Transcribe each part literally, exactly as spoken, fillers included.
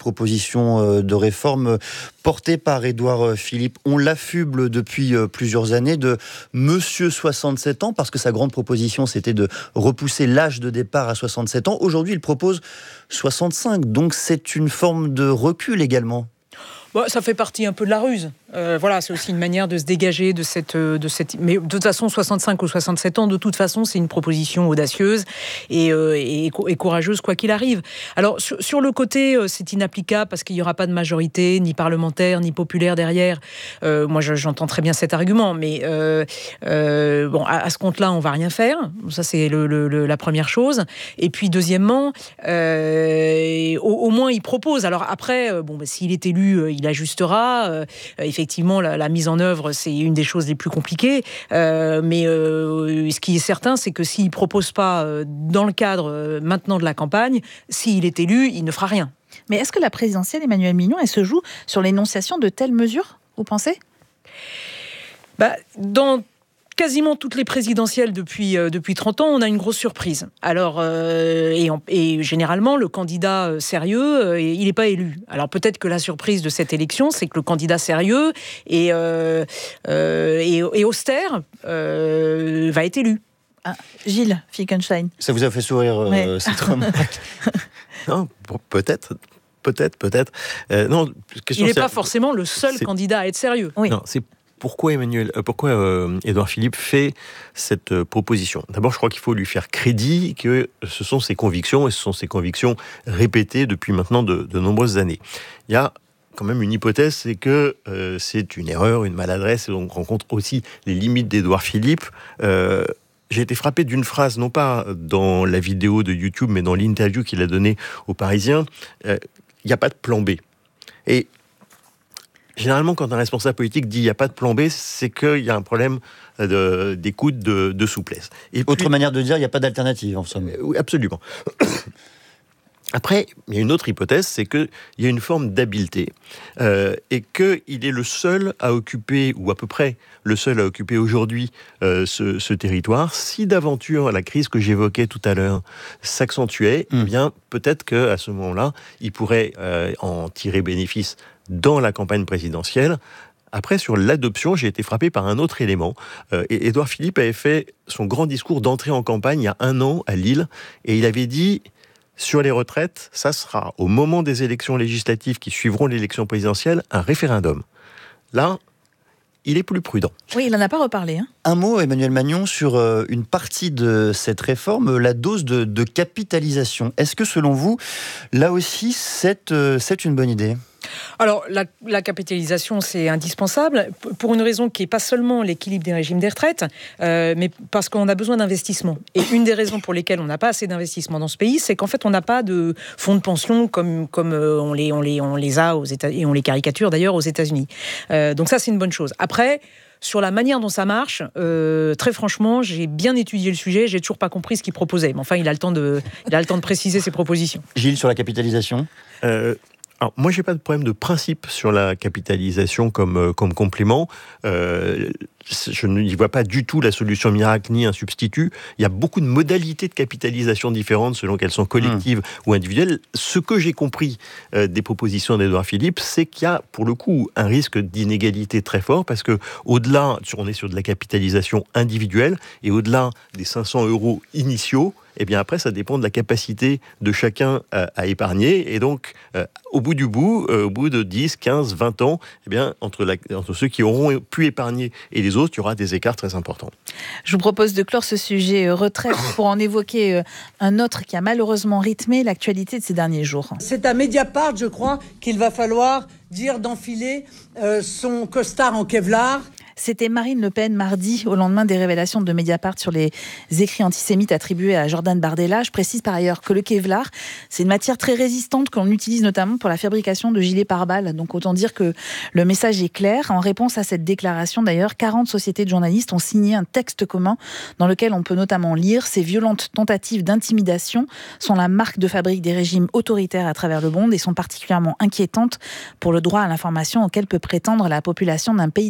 proposition de réforme portée par Édouard Philippe. On l'affuble depuis plusieurs années de Monsieur soixante-sept ans, parce que sa grande proposition, c'était de repousser l'âge de départ à soixante-sept ans. Aujourd'hui, il propose soixante-cinq, donc c'est une forme de recul également. Bon, ça fait partie un peu de la ruse. Euh, voilà, c'est aussi une manière de se dégager de cette, de cette... Mais de toute façon, soixante-cinq ou soixante-sept ans, de toute façon, c'est une proposition audacieuse et, euh, et, et courageuse, quoi qu'il arrive. Alors, sur, sur le côté, euh, c'est inapplicable parce qu'il n'y aura pas de majorité, ni parlementaire, ni populaire derrière. Euh, moi, je, j'entends très bien cet argument, mais euh, euh, bon, à, à ce compte-là, on ne va rien faire. Ça, c'est le, le, le, la première chose. Et puis, deuxièmement, euh, au, au moins, il propose. Alors après, euh, bon, bah, s'il est élu, il ajustera. Euh, effectivement, la, la mise en œuvre, c'est une des choses les plus compliquées. Euh, mais euh, ce qui est certain, c'est que s'il ne propose pas euh, dans le cadre euh, maintenant de la campagne, s'il est élu, il ne fera rien. Mais est-ce que la présidentielle, Emmanuel Mignon, elle se joue sur l'énonciation de telles mesures, vous pensez ? bah, Dans quasiment toutes les présidentielles depuis, euh, depuis trente ans, on a une grosse surprise. Alors, euh, et, on, et généralement, le candidat sérieux, euh, il n'est pas élu. Alors peut-être que la surprise de cette élection, c'est que le candidat sérieux et, euh, euh, et, et austère euh, va être élu. Ah, Gilles Fickenstein. Ça vous a fait sourire, euh, ouais. cette remarque? Non, peut-être. Peut-être, peut-être. Euh, non, question, il n'est pas forcément le seul c'est... candidat à être sérieux. Oui. Non, c'est Pourquoi Emmanuel, pourquoi euh, Édouard Philippe fait cette euh, proposition ? D'abord, je crois qu'il faut lui faire crédit que ce sont ses convictions, et ce sont ses convictions répétées depuis maintenant de, de nombreuses années. Il y a quand même une hypothèse, c'est que euh, c'est une erreur, une maladresse, et on rencontre aussi les limites d'Édouard Philippe. Euh, j'ai été frappé d'une phrase, non pas dans la vidéo de YouTube, mais dans l'interview qu'il a donnée aux Parisiens. Euh, il n'y a pas de plan B. Et généralement, quand un responsable politique dit « il n'y a pas de plan B », c'est qu'il y a un problème de, d'écoute, de, de souplesse. Et Autre puis, manière de dire « il n'y a pas d'alternative » en somme. Oui, absolument. Après, il y a une autre hypothèse, c'est qu'il y a une forme d'habileté euh, et qu'il est le seul à occuper, ou à peu près le seul à occuper aujourd'hui euh, ce, ce territoire. Si d'aventure la crise que j'évoquais tout à l'heure s'accentuait, mmh. eh bien peut-être qu'à ce moment-là, il pourrait euh, en tirer bénéfice dans la campagne présidentielle. Après, sur l'adoption, j'ai été frappé par un autre élément. Euh, et Édouard Philippe avait fait son grand discours d'entrée en campagne il y a un an à Lille, et il avait dit... Sur les retraites, ça sera, au moment des élections législatives qui suivront l'élection présidentielle, un référendum. Là, il est plus prudent. Oui, il n'en a pas reparlé. Hein. Un mot, Emmanuel Magnon, sur euh, une partie de cette réforme, la dose de, de capitalisation. Est-ce que, selon vous, là aussi, c'est, euh, c'est une bonne idée ? Alors, la, la capitalisation, c'est indispensable, pour une raison qui n'est pas seulement l'équilibre des régimes des retraites, euh, mais parce qu'on a besoin d'investissement. Et une des raisons pour lesquelles on n'a pas assez d'investissement dans ce pays, c'est qu'en fait, on n'a pas de fonds de pension comme, comme euh, on, les, on, les, on les a aux États, et on les caricature d'ailleurs aux États-Unis. Euh, donc ça, c'est une bonne chose. Après... Sur la manière dont ça marche, euh, très franchement, j'ai bien étudié le sujet, j'ai toujours pas compris ce qu'il proposait. Mais enfin, il a le temps de, il a le temps de préciser ses propositions. Gilles, sur la capitalisation euh... Alors, moi, j'ai pas de problème de principe sur la capitalisation comme, euh, comme complément. Euh, je n'y vois pas du tout la solution miracle ni un substitut. Il y a beaucoup de modalités de capitalisation différentes selon qu'elles sont collectives mmh. ou individuelles. Ce que j'ai compris euh, des propositions d'Édouard Philippe, c'est qu'il y a pour le coup un risque d'inégalité très fort parce que au-delà, on est sur de la capitalisation individuelle et au-delà des cinq cents euros initiaux, et eh bien après, ça dépend de la capacité de chacun à, à épargner. Et donc, euh, au bout du bout, euh, au bout de dix, quinze, vingt ans, eh bien, entre, la, entre ceux qui auront pu épargner et les autres, il y aura des écarts très importants. Je vous propose de clore ce sujet euh, retraite pour en évoquer euh, un autre qui a malheureusement rythmé l'actualité de ces derniers jours. C'est à Mediapart, je crois, qu'il va falloir dire d'enfiler euh, son costard en Kevlar. C'était Marine Le Pen mardi, au lendemain des révélations de Mediapart sur les écrits antisémites attribués à Jordan Bardella. Je précise par ailleurs que le Kevlar, c'est une matière très résistante qu'on utilise notamment pour la fabrication de gilets pare-balles. Donc autant dire que le message est clair. En réponse à cette déclaration d'ailleurs, quarante sociétés de journalistes ont signé un texte commun dans lequel on peut notamment lire « Ces violentes tentatives d'intimidation sont la marque de fabrique des régimes autoritaires à travers le monde et sont particulièrement inquiétantes pour le droit à l'information auquel peut prétendre la population d'un pays démocratique ».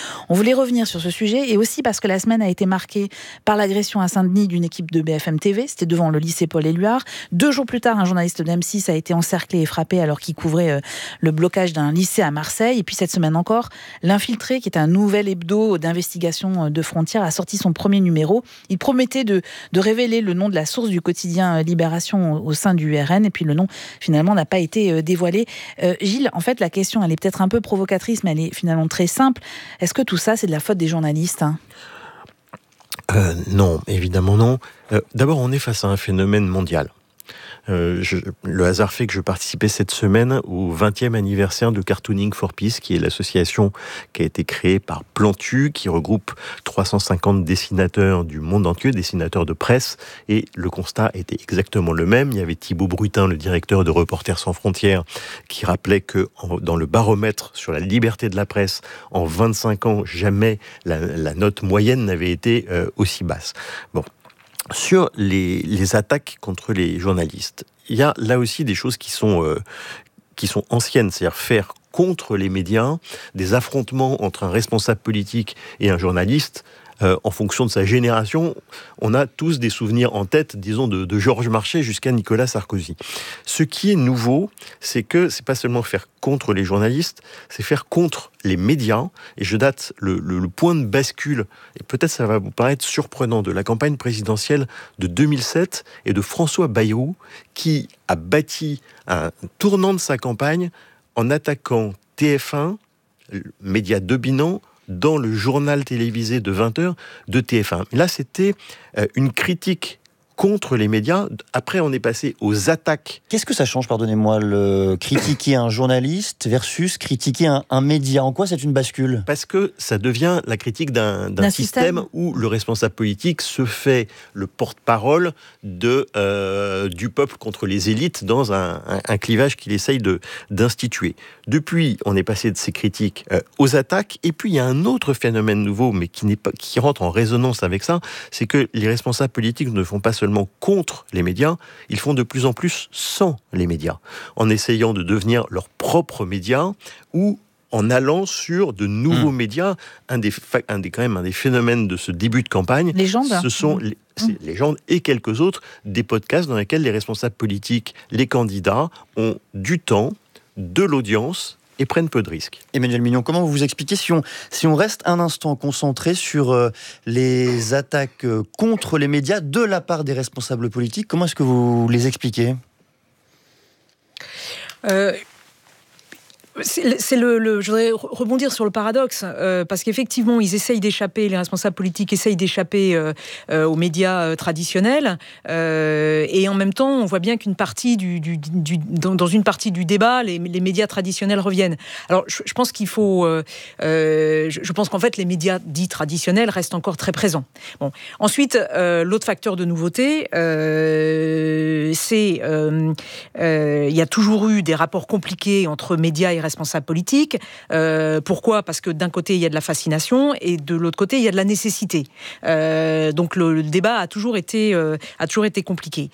On voulait revenir sur ce sujet et aussi parce que la semaine a été marquée par l'agression à Saint-Denis d'une équipe de B F M T V. C'était devant le lycée Paul-Éluard. Deux jours plus tard, un journaliste d'M six a été encerclé et frappé alors qu'il couvrait euh, le blocage d'un lycée à Marseille. Et puis cette semaine encore, l'Infiltré, qui est un nouvel hebdo d'investigation de Frontières, a sorti son premier numéro. Il promettait de, de révéler le nom de la source du quotidien Libération au, au sein du R N. Et puis le nom, finalement, n'a pas été euh, dévoilé. Euh, Gilles, en fait, la question, elle est peut-être un peu provocatrice, mais elle est finalement très simple. Est-ce que tout ça, c'est de la faute des journalistes, hein ? euh, Non, évidemment non. Euh, d'abord, on est face à un phénomène mondial. Euh, je, le hasard fait que je participais cette semaine au vingtième anniversaire de Cartooning for Peace, qui est l'association qui a été créée par Plantu, qui regroupe trois cent cinquante dessinateurs du monde entier, dessinateurs de presse, et le constat était exactement le même. Il y avait Thibaut Brutin, le directeur de Reporters sans frontières, qui rappelait que en, dans le baromètre sur la liberté de la presse, en vingt-cinq ans, jamais la, la note moyenne n'avait été euh, aussi basse. Bon. Sur les, les attaques contre les journalistes, il y a là aussi des choses qui sont, euh, qui sont anciennes, c'est-à-dire faire contre les médias des affrontements entre un responsable politique et un journaliste. Euh, en fonction de sa génération, on a tous des souvenirs en tête, disons, de, de Georges Marchais jusqu'à Nicolas Sarkozy. Ce qui est nouveau, c'est que c'est pas seulement faire contre les journalistes, c'est faire contre les médias. Et je date le, le, le point de bascule, et peut-être ça va vous paraître surprenant, de la campagne présidentielle de deux mille sept et de François Bayrou, qui a bâti un tournant de sa campagne en attaquant T F un, média dominant, dans le journal télévisé de vingt heures de T F un. Là, c'était euh, une critique contre les médias. Après, on est passé aux attaques. Qu'est-ce que ça change, pardonnez-moi, le critiquer un journaliste versus critiquer un, un média? En quoi c'est une bascule? Parce que ça devient la critique d'un, d'un, d'un système, système où le responsable politique se fait le porte-parole de, euh, du peuple contre les élites dans un, un, un clivage qu'il essaye de, d'instituer. Depuis, on est passé de ces critiques euh, aux attaques. Et puis, il y a un autre phénomène nouveau, mais qui, n'est pas, qui rentre en résonance avec ça, c'est que les responsables politiques ne font pas seulement contre les médias, ils font de plus en plus sans les médias, en essayant de devenir leurs propres médias ou en allant sur de nouveaux mmh. médias. Un des, un des, quand même, un des phénomènes de ce début de campagne, Légende. ce sont mmh. les, c'est Légende et quelques autres, des podcasts dans lesquels les responsables politiques, les candidats, ont du temps, de l'audience et prennent peu de risques. Emmanuel Mignon, comment vous vous expliquez, si on, si on reste un instant concentré sur euh, les attaques euh, contre les médias de la part des responsables politiques, comment est-ce que vous les expliquez ? euh... C'est, c'est le, le, je voudrais rebondir sur le paradoxe, euh, parce qu'effectivement, ils essayent d'échapper, les responsables politiques essayent d'échapper euh, euh, aux médias euh, traditionnels, euh, et en même temps, on voit bien qu'une partie du, du, du dans, dans une partie du débat, les, les médias traditionnels reviennent. Alors, je, je pense qu'il faut, euh, euh, je, je pense qu'en fait, les médias dits traditionnels restent encore très présents. Bon, ensuite, euh, l'autre facteur de nouveauté, euh, c'est, euh, euh, il y a toujours eu des rapports compliqués entre médias et responsables politiques. Euh, pourquoi ? Parce que d'un côté, il y a de la fascination et de l'autre côté, il y a de la nécessité. Euh, donc le, le débat a toujours été, euh, a toujours été compliqué.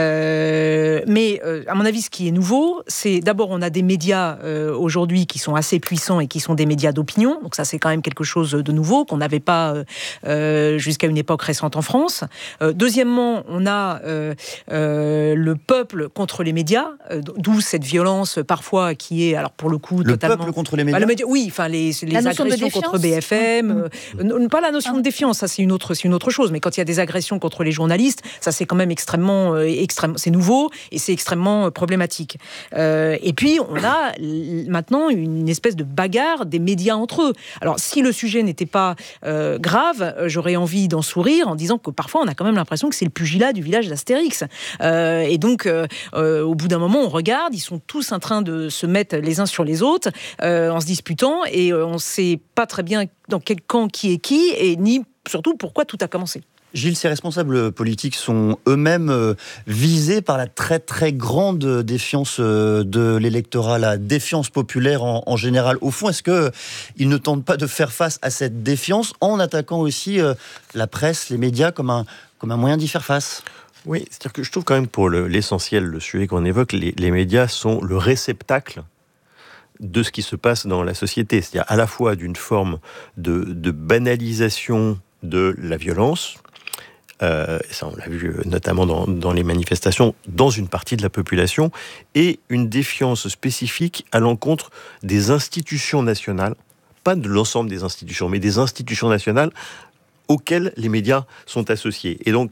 Euh, mais euh, à mon avis, ce qui est nouveau, c'est d'abord, on a des médias euh, aujourd'hui qui sont assez puissants et qui sont des médias d'opinion. Donc ça, c'est quand même quelque chose de nouveau qu'on n'avait pas euh, jusqu'à une époque récente en France. Euh, deuxièmement, on a euh, euh, le peuple contre les médias, euh, d'où cette violence parfois qui est, alors pour le coup, le totalement... peuple contre les médias. Bah, le média, oui, enfin les, les agressions contre B F M, mmh. euh, pas la notion de défiance, ça c'est une autre, c'est une autre chose. Mais quand il y a des agressions contre les journalistes, ça c'est quand même extrêmement, euh, extrême, c'est nouveau et c'est extrêmement euh, problématique. Euh, et puis on a l- maintenant une espèce de bagarre des médias entre eux. Alors si le sujet n'était pas euh, grave, j'aurais envie d'en sourire en disant que parfois on a quand même l'impression que c'est le pugilat du village d'Astérix. Euh, et donc euh, euh, au bout d'un moment, on regarde, ils sont tous en train de se mettre les uns sur les autres, euh, en se disputant, et euh, on ne sait pas très bien dans quel camp qui est qui, et ni surtout pourquoi tout a commencé. Gilles, ces responsables politiques sont eux-mêmes euh, visés par la très très grande défiance euh, de l'électorat, la défiance populaire en, en général. Au fond, est-ce qu'ils ne tentent pas de faire face à cette défiance en attaquant aussi euh, la presse, les médias, comme un, comme un moyen d'y faire face ? Oui, c'est-à-dire que je trouve quand même pour le, l'essentiel, le sujet qu'on évoque, les, les médias sont le réceptacle de ce qui se passe dans la société. C'est-à-dire à la fois d'une forme de, de banalisation de la violence, euh, ça on l'a vu notamment dans, dans les manifestations, dans une partie de la population, et une défiance spécifique à l'encontre des institutions nationales, pas de l'ensemble des institutions, mais des institutions nationales auxquelles les médias sont associés. Et donc,